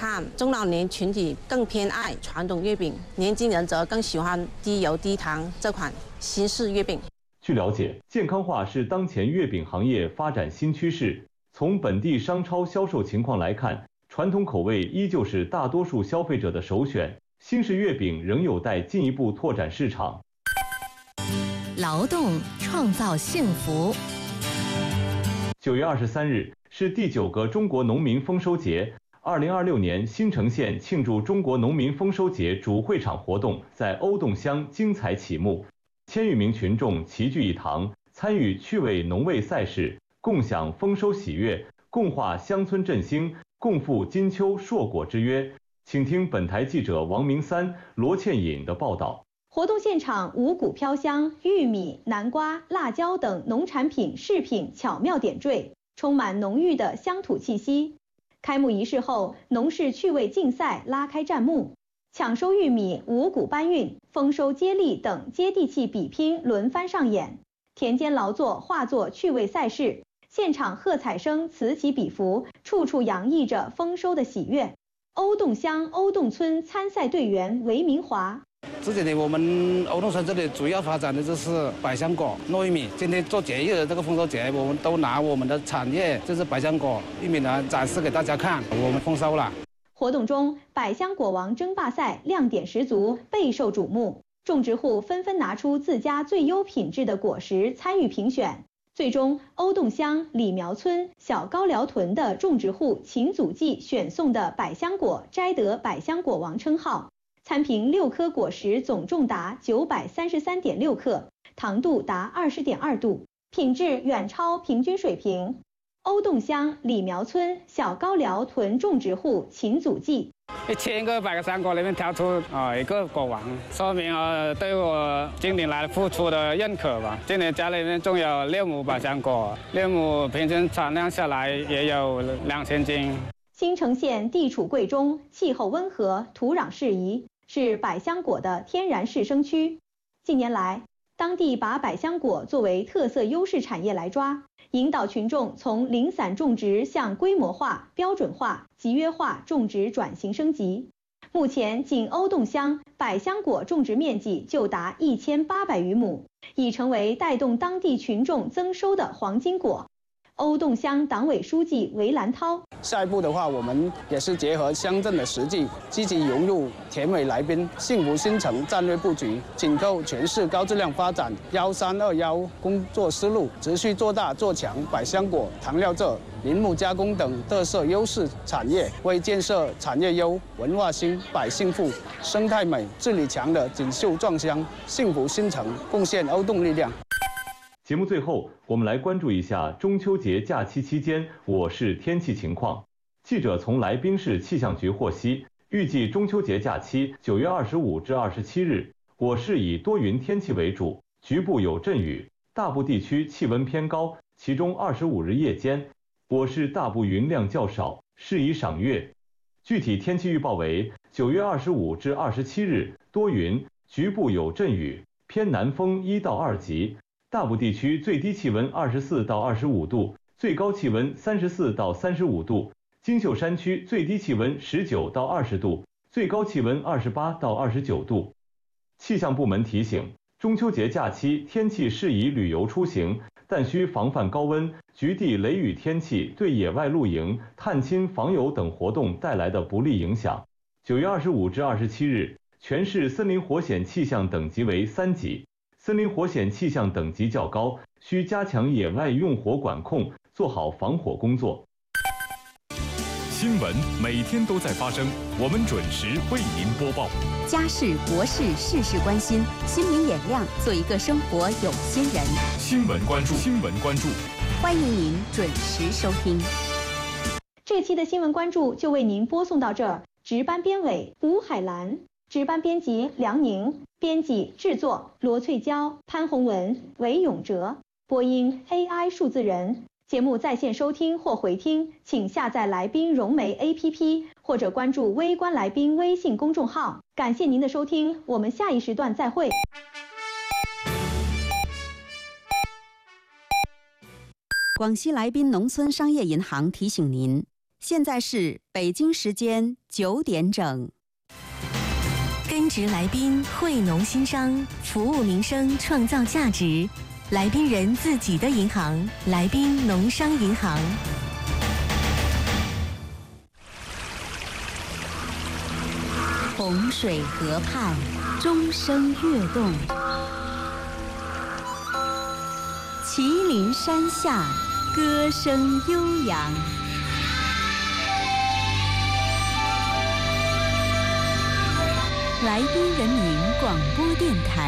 看，中老年群体更偏爱传统月饼，年轻人则更喜欢低油低糖这款新式月饼。 据了解，健康化是当前月饼行业发展新趋势。从本地商超销售情况来看，传统口味依旧是大多数消费者的首选，新式月饼仍有待进一步拓展市场。 劳动创造幸福。 9月23日是第9个中国农民丰收节。2026年新城县庆祝中国农民丰收节主会场活动在欧洞乡精彩启幕，千余名群众齐聚一堂，参与趣味农味赛事，共享丰收喜悦，共话乡村振兴，共赴金秋硕果之约。请听本台记者王明三、罗倩颖的报道。 活动现场五谷飘香，玉米、南瓜、辣椒等农产品饰品巧妙点缀，充满浓郁的乡土气息。开幕仪式后，农事趣味竞赛拉开战幕，抢收玉米、五谷搬运、丰收接力等接地气比拼轮番上演，田间劳作化作趣味赛事，现场喝彩声此起彼伏，处处洋溢着丰收的喜悦。欧洞乡欧洞村参赛队员韦明华。 之前呢，我们欧洞村这里主要发展的就是百香果、糯玉米。今天做节日的这个丰收节，我们都拿我们的产业，就是百香果、玉米呢，展示给大家看，我们丰收了。 活动中，百香果王争霸赛亮点十足，备受瞩目。种植户纷纷拿出自家最优品质的果实参与评选。最终，欧洞乡李苗村小高寮屯的种植户秦祖记选送的百香果摘得百香果王称号。参评6颗果实总重达933.6克，糖度达20.2度，品质远超平均水平。欧洞乡李苗村小高寮屯种植户秦祖记 ，1000个百香果里面挑出一个果王，说明对我今年来付出的认可吧。今年家里面种有6亩百香果，6亩平均产量下来也有2000斤。 新城县地处贵中，气候温和，土壤适宜，是百香果的天然适生区。近年来，当地把百香果作为特色优势产业来抓，引导群众从零散种植向规模化、标准化、集约化种植转型升级。目前，仅欧洞乡百香果种植面积就达1800余亩，已成为带动当地群众增收的黄金果。欧洞乡党委书记韦兰涛， 下一步的话，我们也是结合乡镇的实际，积极融入田委来宾幸福新城战略布局，紧扣全市高质量发展1321工作思路，持续做大做强百香果、糖料蔗、林木加工等特色优势产业，为建设产业优、文化兴、百姓富、生态美、治理强的锦绣壮乡、幸福新城贡献欧洞力量。 节目最后，我们来关注一下中秋节假期期间我市天气情况。记者从来宾市气象局获悉，预计中秋节假期9月25至27日，我市以多云天气为主，局部有阵雨，大部地区气温偏高，其中25日夜间，我市大部云量较少，适宜赏月。具体天气预报为9月25至27日多云，局部有阵雨，偏南风1到2级。大部地区最低气温24到25度，最高气温34到35度。金秀山区最低气温19到20度，最高气温28到29度。气象部门提醒，中秋节假期天气适宜旅游出行，但需防范高温、局地雷雨天气对野外露营、探亲访友等活动带来的不利影响。9月25至27日，全市森林火险气象等级为3级。森林火险气象等级较高，需加强野外用火管控，做好防火工作。 新闻每天都在发生，我们准时为您播报。 家事国事事事关心，新民眼亮，做一个生活有心人。 新闻关注，新闻关注， 欢迎您准时收听。 这期的新闻关注就为您播送到这儿，值班编委吴海兰，值班编辑梁宁，编辑制作罗翠娇、潘宏文、韦永哲，播音 AI 数字人。节目在线收听或回听，请下载来宾融媒 APP 或者关注微观来宾微信公众号。感谢您的收听，我们下一时段再会。 广西来宾农村商业银行提醒您， 现在是北京时间9点整。 根植来宾，惠农新商，服务民生，创造价值。来宾人自己的银行，来宾农商银行。 洪水河畔，钟声跃动；麒麟山下，歌声悠扬。来宾人民广播电台。